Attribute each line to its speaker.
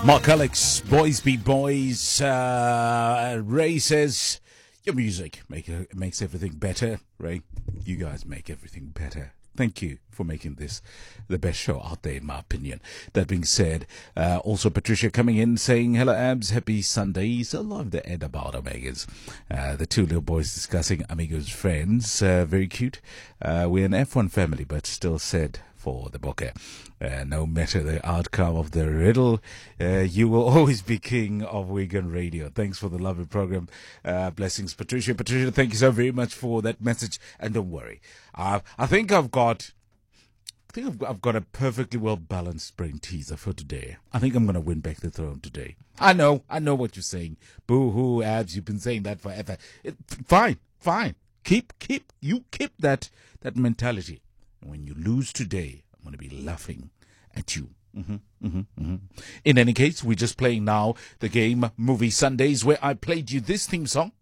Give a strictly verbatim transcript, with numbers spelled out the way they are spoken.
Speaker 1: Mark Alex, Boys Be Boys. Uh, Ray says, your music make, makes everything better. Ray, you guys make everything better. Thank you for making this the best show out there, in my opinion. That being said, uh, also Patricia coming in saying, hello, Abs, happy Sundays. I love the ad about Amigos. Uh, the two little boys discussing Amigos friends. Uh, very cute. Uh, we're an F one family, but still said for the Bokke. Uh, no matter the outcome of the riddle, uh, you will always be king of Wigan Radio. Thanks for the lovely program. Uh, blessings, Patricia. Patricia, thank you so very much for that message. And don't worry, uh, I think I've got, I think I've got, I've got a perfectly well balanced spring teaser for today. I think I'm going to win back the throne today. I know, I know what you're saying. Boo hoo, Abs. You've been saying that forever. It, fine, fine. Keep, keep, you keep that that mentality. When you lose today, I'm going to be laughing at you. Mm-hmm, mm-hmm, mm-hmm. In any case, we're just playing now the game Movie Sundays, where I played you this theme song